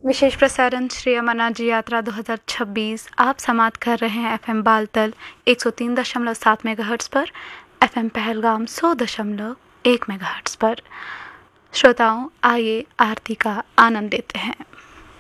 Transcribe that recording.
विशेष प्रसारण श्री अमरनाथ जी यात्रा 2026 आप समाप्त कर रहे हैं FM बालतल 103.7 मेगाहर्ट्ज़ पर, FM पहलगाम 100.1 मेगाहर्ट्ज़ पर। श्रोताओं, आइए आरती का आनंद लेते हैं।